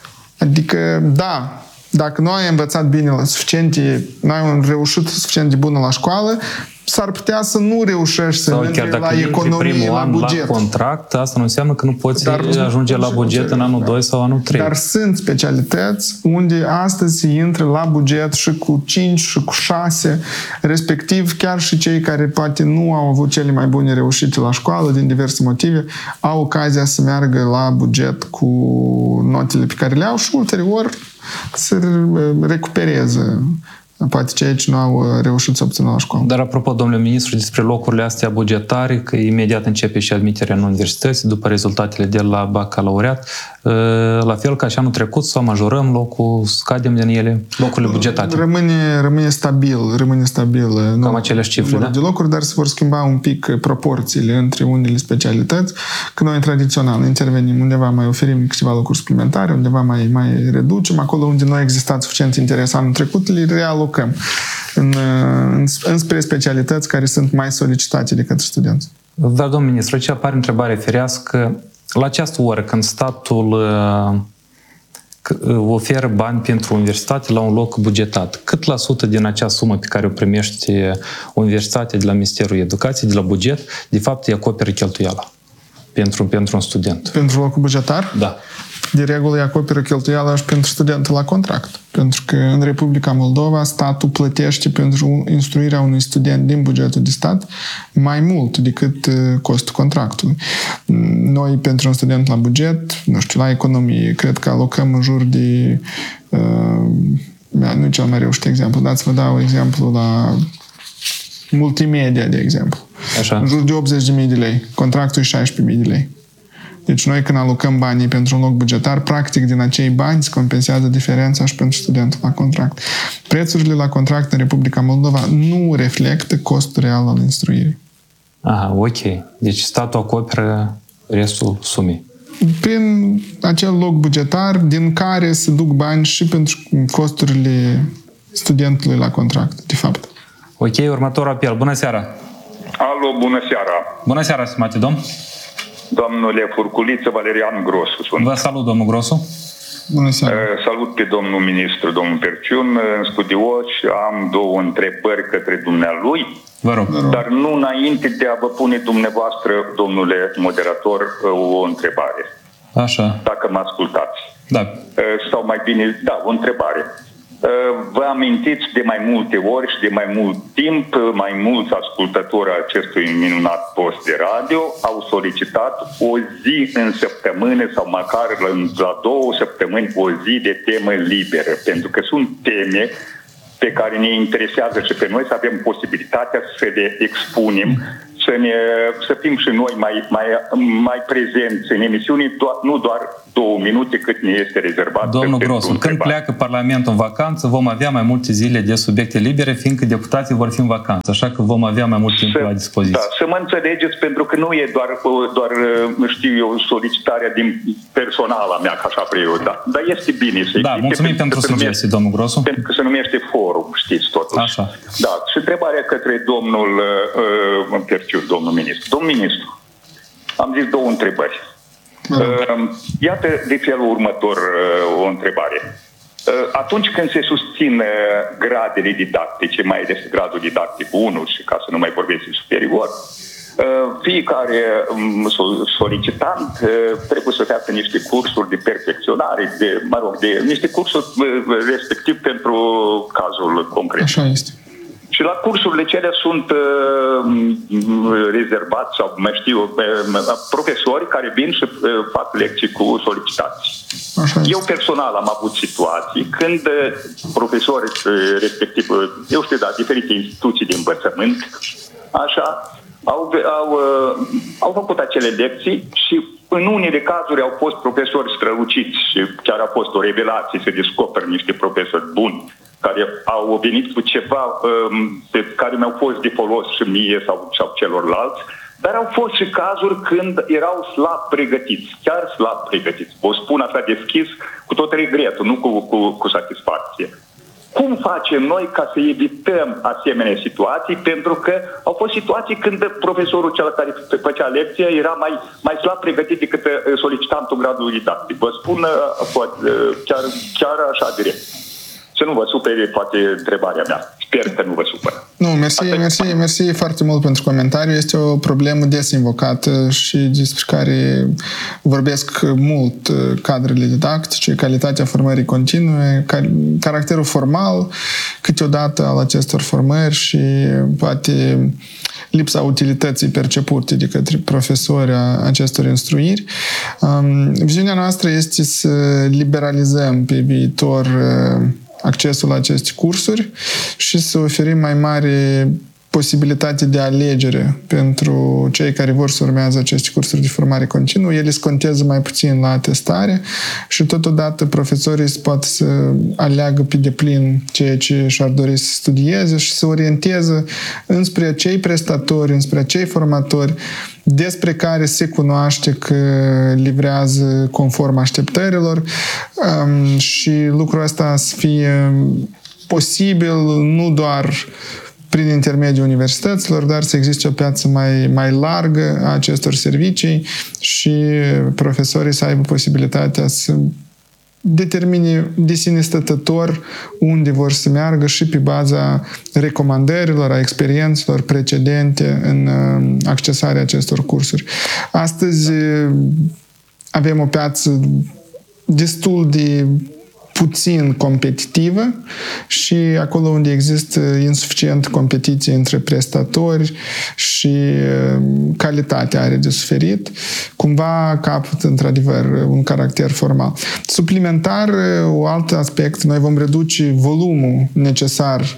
Adică, da, dacă noi am învățat bine la suficiente, noi am reușit suficient de bună la școală, s-ar putea să nu reușești să intri la economie, la buget. La contract, asta nu înseamnă că nu poți dar ajunge la buget în anul doi sau anul trei. Dar sunt specialități unde astăzi se intră la buget și cu cinci și cu șase, respectiv chiar și cei care poate nu au avut cele mai bune reușite la școală din diverse motive, au ocazia să meargă la buget cu notele pe care le au și ulterior să recupereze poate cei ce nu au reușit să obțină la școală. Dar apropo, domnule ministru, despre locurile astea bugetare, că imediat începe și admiterea în universități, după rezultatele de la bacalaureat, la fel ca și anul trecut, sau majorăm locul, scadem din ele, locurile bugetate. Rămâne, rămâne stabil, rămâne stabil. Cam aceleași cifre, da? De locuri, dar se vor schimba un pic proporțiile între unele specialități, că noi tradițional intervenim undeva, mai oferim câteva locuri suplimentare, undeva mai, mai reducem, acolo unde nu a existat suficient interes anul trecut, le realocăm în, în, înspre specialități care sunt mai solicitate de către studenți. Dar, domnul ministru, aici apare întrebare firească. La această oră, când statul uh, oferă bani pentru universitate la un loc bugetat, cât la sută din acea sumă pe care o primește universitatea de la Ministerul Educației, de la buget, de fapt îi acoperă cheltuiala pentru, pentru un student? Pentru locul bugetar? Da. De regulă îi acoperă cheltuiala și pentru studentul la contract. Pentru că în Republica Moldova statul plătește pentru instruirea unui student din bugetul de stat mai mult decât costul contractului. Noi, pentru un student la buget, nu știu, la economie, cred că alocăm în jur de... Uh, nu e cel mai reușit exemplu, dar să vă dau exemplu la multimedia, de exemplu. Așa. În jur de optzeci de mii de lei. Contractul e șaisprezece mii de lei. Deci noi când alocăm banii pentru un loc bugetar, practic din acei bani se compensează diferența și pentru studentul la contract. Prețurile la contract în Republica Moldova nu reflectă costul real al instruirii. Aha, ok. Deci statul acoperă restul sumei. Prin acel loc bugetar din care se duc bani și pentru costurile studentului la contract, de fapt. Ok, următorul apel. Bună seara! Alo, bună seara! Bună seara, stimate domn! Domnule Furculiță, Valerian Grosu sunt. Vă salut, domnul Grosu! Bună seara! Salut pe domnul ministru, domnul Perciun, în studio și am două întrebări către dumnealui. Vă rog. Dar nu înainte de a vă pune dumneavoastră, domnule moderator, o întrebare. Așa. Dacă mă ascultați. Da. Sau mai bine, da, o întrebare. Vă amintiți de mai multe ori și de mai mult timp, mai mulți ascultători acestui minunat post de radio au solicitat o zi în săptămână sau măcar la două săptămâni o zi de temă liberă. Pentru că sunt teme pe care ne interesează și pe noi să avem posibilitatea să le expunem, să, ne, să fim și noi mai, mai, mai prezenți în emisiune, do- nu doar două minute cât ne este rezervat. Domnul Grosu, când pleacă Parlamentul în vacanță, vom avea mai multe zile de subiecte libere, fiindcă deputații vor fi în vacanță, așa că vom avea mai mult timp să, la dispoziție. Da, să mă înțelegeți, pentru că nu e doar, doar știu eu, solicitarea din personala mea, ca așa vreau, da. Dar este bine să Da, mulțumim pentru sugestii, domnul Grosu. Pentru că se numește forum, știți totuși. Așa. Da, și întrebarea către domnul uh, Perciu, domnul ministru. Domnul ministru, am zis două întrebări. Uh, iată de felul următor uh, o întrebare. Uh, atunci când se susțin uh, gradele didactice, mai ales gradul didactic unu și ca să nu mai vorbesc de superior, uh, fiecare um, solicitant uh, trebuie să facă niște cursuri de perfecționare, de, mă rog, de niște cursuri uh, respectiv pentru cazul concret. Așa este. Și la cursurile cele sunt uh, rezervați sau mai știu uh, profesori care vin și uh, fac lecții cu solicitați. Așa Eu personal am avut situații când uh, profesori uh, respectiv, uh, eu știu, da, diferite instituții de învățământ, așa, au, au, uh, au făcut acele lecții și în unele cazuri au fost profesori străluciți și chiar a fost o revelație să descoperi niște profesori buni care au venit cu ceva um, pe care mi-au fost de folos și mie sau, sau celorlalți, dar au fost și cazuri când erau slab pregătiți, chiar slab pregătiți. O spun așa deschis, cu tot regretul, nu cu, cu, cu satisfacție. Cum facem noi ca să evităm asemenea situații? Pentru că au fost situații când profesorul cel care făcea lecția era mai, mai slab pregătit decât solicitantul gradului didactic. Vă spun chiar, chiar așa direct. Să nu vă supere, poate, întrebarea mea. Sper că nu vă supără. Nu, mersi, mersi, mersi foarte mult pentru comentariu. Este o problemă des invocată și despre care vorbesc mult cadrele didactice, calitatea formării continue, caracterul formal câteodată al acestor formări și poate lipsa utilității percepute de către profesori a acestor instruiri. Viziunea noastră este să liberalizăm pe viitor accesul la aceste cursuri și să oferim mai mare posibilitate de alegere pentru cei care vor să urmează aceste cursuri de formare continuă. Ele se contează mai puțin la atestare și totodată profesorii se pot să aleagă pe deplin ceea ce și-ar dori să studieze și să orienteze înspre acei prestatori, înspre acei formatori despre care se cunoaște că livrează conform așteptărilor um, și lucrul ăsta să fie posibil nu doar prin intermediul universităților, dar să existe o piață mai, mai largă a acestor servicii și profesorii să aibă posibilitatea să determine de sine stătător unde vor să meargă și pe baza recomandărilor, a experiențelor precedente în accesarea acestor cursuri. Astăzi avem o piață destul de puțin competitivă și acolo unde există insuficient competiție între prestatori și calitatea are de suferit, cumva capătă într-adevăr un caracter formal. Suplimentar, un alt aspect, noi vom reduce volumul necesar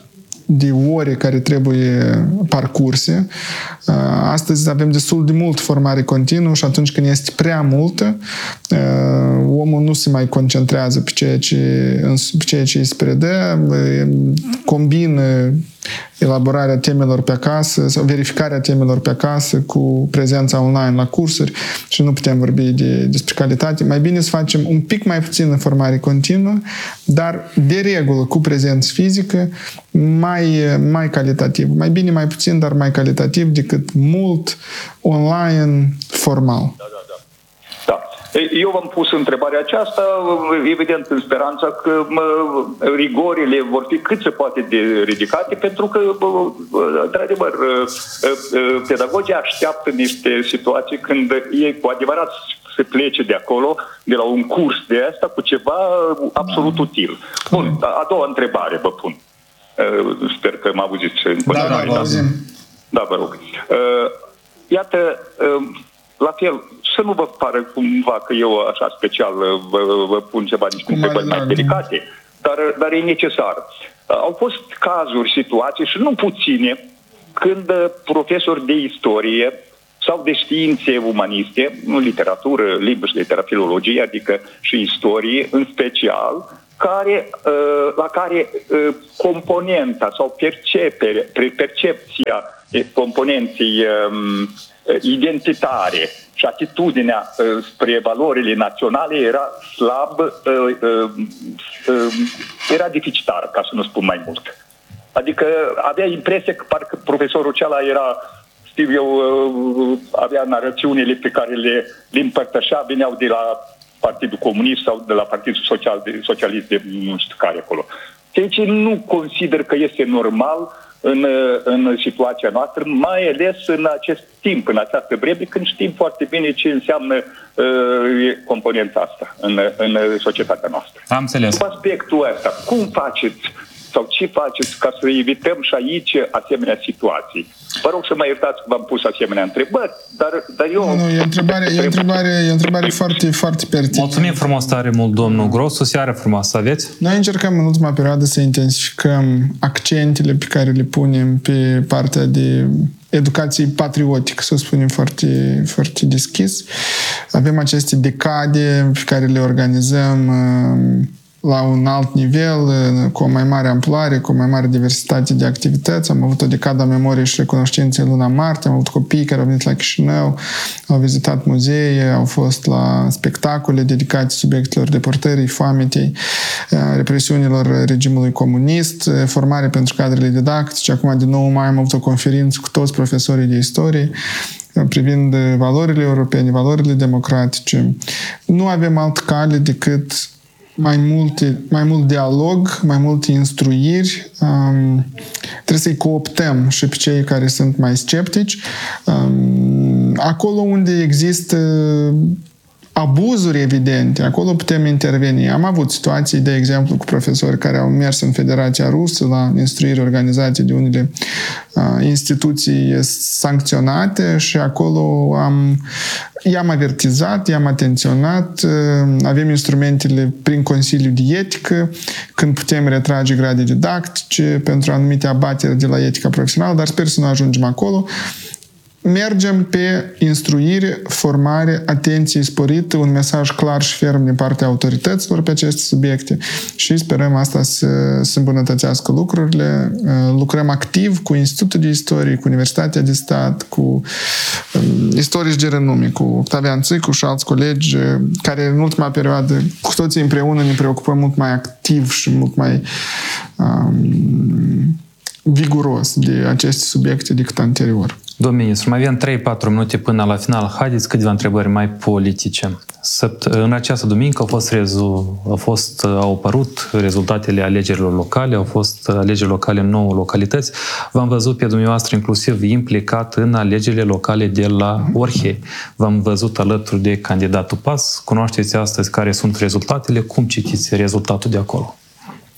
de ore care trebuie parcurse. Astăzi avem destul de mult formare continuă și atunci când este prea multă, omul nu se mai concentrează pe ceea ce, pe ceea ce îi se predă, combină elaborarea temelor pe acasă sau verificarea temelor pe acasă cu prezența online la cursuri și nu putem vorbi de, despre calitate. Mai bine să facem un pic mai puțină formare continuă, dar de regulă cu prezență fizică mai, mai calitativ. Mai bine, mai puțin, dar mai calitativ decât mult online formal. Da, da, da. Da. Eu v-am pus întrebarea aceasta, evident în speranța că mă, rigorile vor fi cât se poate de ridicate, pentru că, într-adevăr, pedagogii așteaptă niște situații când ei cu adevărat se plece de acolo, de la un curs de asta, cu ceva absolut util. Bun, a doua întrebare vă pun. Sper că mă auziți. Da, da, vă auzim. Da, vă rog. Iată, la fel, să nu vă pară cumva că eu așa special vă, vă pun ceva niște întrebări mai delicate, dar, dar e necesar. Au fost cazuri, situații și nu puține, când profesori de istorie sau de științe umaniste, literatură, limbă și literatură, filologie, adică și istorie în special, care, la care componenta sau percepere, percepția componenței identitare și atitudinea spre valorile naționale era slab, era deficitară, ca să nu spun mai mult. Adică avea impresia că parcă profesorul acela era, știu eu, avea narațiunile pe care le, le împărtășea, veneau de la Partidul Comunist sau de la Partidul Social, de, Socialist de nu știu care acolo. Deci nu consider că este normal în, în situația noastră, mai ales în acest timp, în această vreme, când știm foarte bine ce înseamnă uh, componenta asta în, în societatea noastră. Am înțeles. Cu aspectul ăsta, cum faceți sau ce faceți ca să evităm și aici asemenea situații? Vă rog să mă iertați că v-am pus asemenea întrebări, dar, dar eu... Nu, nu, e o întrebare, e o întrebare, e o întrebare foarte, foarte pertinentă. Mulțumim frumos tare mult, domnul Grosu. Seară frumoasă aveți? Noi încercăm în ultima perioadă să intensificăm accentele pe care le punem pe partea de educație patriotică, să o spunem foarte, foarte deschis. Avem aceste decade pe care le organizăm la un alt nivel, cu o mai mare amploare, cu o mai mare diversitate de activități. Am avut o decadă a memoriei și recunoștinței în luna martie, am avut copii care au venit la Chișinău, au vizitat muzee, au fost la spectacole dedicate subiectelor deportării, foametei, represiunilor regimului comunist, formare pentru cadrele didactice. Acum, din nou, mai am avut o conferință cu toți profesorii de istorie privind valorile europene, valorile democratice. Nu avem alt cale decât mai, multe, mai mult dialog, mai multe instruiri. Um, trebuie să-i cooptăm și pe cei care sunt mai sceptici. Um, acolo unde există abuzuri evidente, acolo putem interveni. Am avut situații, de exemplu, cu profesori care au mers în Federația Rusă la instruiri organizate de unele uh, instituții sancționate și acolo am, i-am avertizat, i-am atenționat, uh, avem instrumentele prin Consiliu de Etică, când putem retrage grade didactice pentru anumite abateri de la etica profesională, dar sper să nu ajungem acolo. Mergem pe instruire, formare, atenție sporită, un mesaj clar și ferm din partea autorităților pe aceste subiecte și sperăm asta să, să îmbunătățească lucrurile. Lucrăm activ cu Institutul de Istorie, cu Universitatea de Stat, cu um, istorici de renume, cu Octavian Țicu și alți colegi care în ultima perioadă, cu toții împreună, ne preocupăm mult mai activ și mult mai um, viguros de aceste subiecte decât anterior. Domnul ministru, mai avem trei patru minute până la final. Haideți câteva întrebări mai politice. În această duminică au fost, rezu, au, fost, au apărut rezultatele alegerilor locale, au fost alegeri locale în nouă localități. V-am văzut pe dumneavoastră inclusiv implicat în alegerile locale de la Orhei. V-am văzut alături de candidatul P A S. Cunoașteți astăzi care sunt rezultatele? Cum citiți rezultatul de acolo?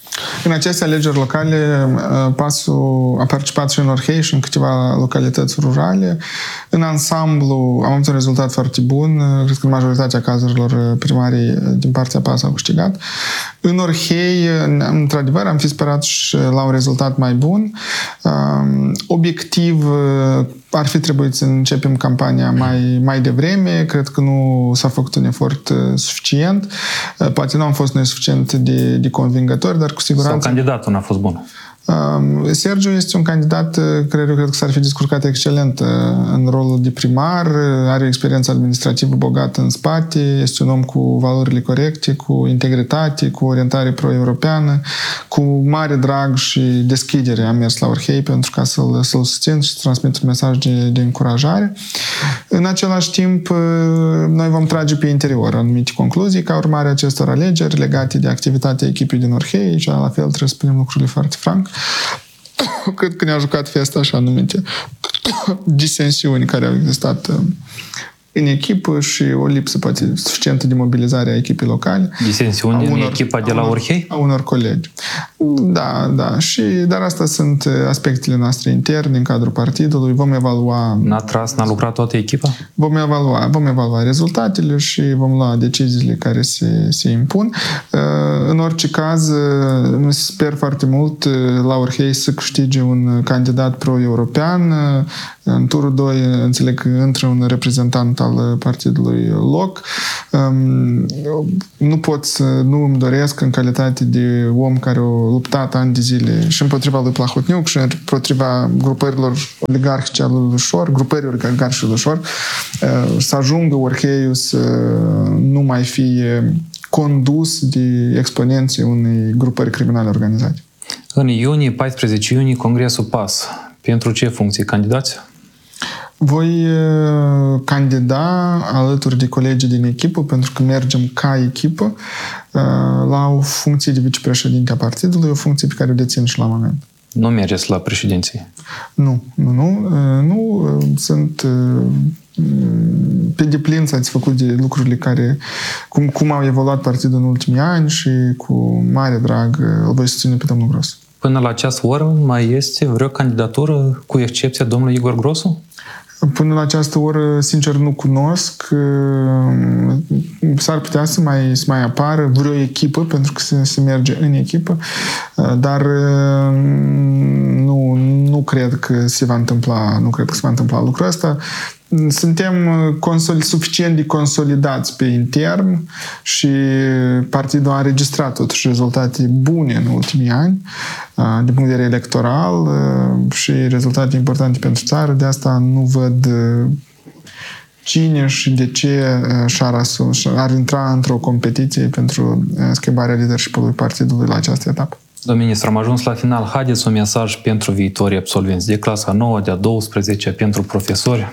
În aceste alegeri locale, pasul a participat și în Orhei și în câteva localități rurale. În ansamblu am avut un rezultat foarte bun. Cred că în majoritatea cazurilor primarii din partea PAS au câștigat. În Orhei, într-adevăr, am fi sperat și la un rezultat mai bun. Obiectiv, ar fi trebuit să începem campania mai, mai devreme. Cred că nu s-a făcut un efort suficient. Poate nu am fost noi suficient de, de convingători, dar cu siguranță... Sau candidatul n-a fost bun. Sergiu este un candidat care eu cred că s-ar fi descurcat excelent în rolul de primar, are o experiență administrativă bogată în spate, este un om cu valorile corecte, cu integritate, cu orientare pro-europeană, cu mare drag și deschidere a mers la Orhei pentru ca să-l, să-l susțin și să transmit un mesaj de, de încurajare. În același timp, noi vom trage pe interior anumite concluzii ca urmare a acestor alegeri legate de activitatea echipei din Orhei și la fel trebuie să spunem lucrurile foarte franc. Cred că ne-a jucat festa așa numite disensiuni care au existat în echipă și o lipsă poate suficientă de mobilizare a echipei locale. Disensiuni în echipa de la Orhei? A unor colegi. Da, da. Și, dar astea sunt aspectele noastre interne în cadrul partidului. Vom evalua... N-a tras, n-a lucrat toată echipa? Vom evalua, vom evalua rezultatele și vom lua deciziile care se, se impun. În orice caz, sper foarte mult la Orhei să câștige un candidat pro-european. În turul doi, înțeleg că intră un reprezentant al partidului loc. Nu pot să nu îmi doresc în calitate de om care a luptat ani de zile și împotriva lui Plahotniuc și împotriva grupărilor oligarhice ale lui Șor, grupării oligarhice lui Șor, să ajungă Orheiul să nu mai fie condus de exponenții unei grupări criminale organizate. În iunie, paisprezece iunie, Congresul PAS. Pentru ce funcții candidați? Voi candida alături de colegii din echipă, pentru că mergem ca echipă, la o funcție de vicepreședinte a partidului, o funcție pe care o dețin și la moment. Nu mergeți la președinție? Nu, nu, nu. Nu sunt pe deplin satisfăcut de lucrurile care, cum, cum au evoluat partidul în ultimii ani și cu mare drag îl voi susține pe domnul Grosu. Până la această oră mai este vreo candidatură, cu excepția domnului Igor Grosu? Până la această oră, sincer, nu cunosc. S-ar putea să mai, să mai apară vreo echipă, pentru că se, se merge în echipă, dar nu, nu cred că se va întâmpla, nu cred că se va întâmpla lucrul ăsta. Suntem consol, suficient de consolidați pe intern și partidul a înregistrat totuși rezultate bune în ultimii ani din punct de vedere electoral și rezultate importante pentru țară. De asta nu văd cine și de ce și-ar, ar intra într-o competiție pentru schimbarea leadership-ului partidului la această etapă. Domnul ministru, am ajuns la final. Haideți un mesaj pentru viitorii absolvenți de clasa nouă, de a douăsprezecea, pentru profesori.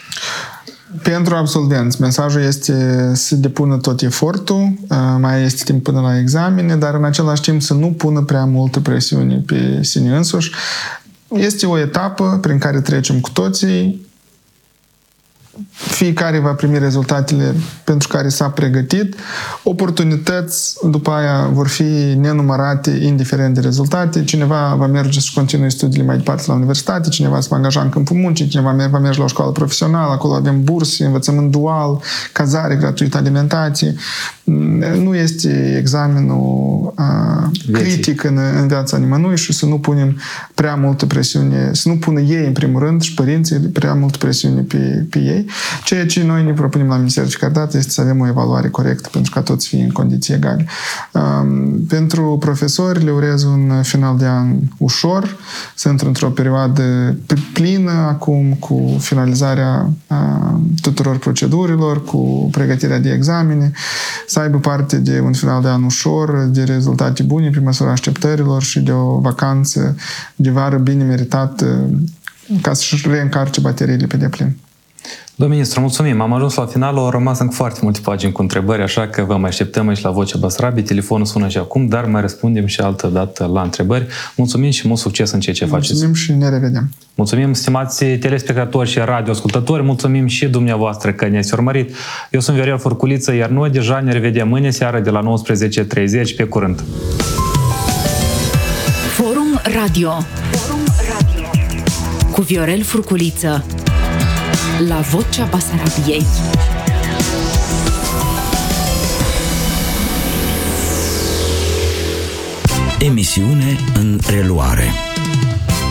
Pentru absolvenți, mesajul este să depună tot efortul, mai este timp până la examene, dar în același timp să nu pună prea multă presiune pe sine însuși. Este o etapă prin care trecem cu toții. Fiecare va primi rezultatele pentru care s-a pregătit. Oportunități după aia vor fi nenumărate indiferent de rezultate. Cineva va merge și continui studiile mai departe la universitate, cineva se va angaja în câmpul muncii, cineva va merge la o școală profesională, acolo avem burse, învățământ dual, cazare gratuită, alimentație. Nu este examenul uh, critic în, în viața nimănui și să nu punem prea multă presiune, să nu pună ei în primul rând și părinții prea multă presiune pe, pe ei. Ceea ce noi ne propunem la Ministerul de Caritate este să avem o evaluare corectă pentru ca toți fie în condiții egale. Um, pentru profesori le urez un final de an ușor, sunt într-o perioadă plină acum cu finalizarea uh, tuturor procedurilor, cu pregătirea de examene, să aibă parte de un final de an ușor, de rezultate bune pe măsura așteptărilor și de o vacanță de vară bine meritată ca să-și reîncarce bateriile pe deplin. Domnul ministru, mulțumim. Am ajuns la final, au rămas încă foarte multe pagini cu întrebări, așa că vă mai așteptăm aici la Vocea Basarabiei. Telefonul sună și acum, dar mai răspundem și altă dată la întrebări. Mulțumim și mult succes în ceea ce faceți. Mulțumim și ne revedem. Mulțumim, stimați telespectatori și radioascultători, mulțumim și dumneavoastră că ne-ați urmărit. Eu sunt Viorel Furculiță, iar noi deja ne revedem mâine seară de la nouăsprezece și treizeci. Pe curând! Radio. Forum Radio. Cu Viorel Furculiță. La Vocea Basarabiei. Emisiune în reluare.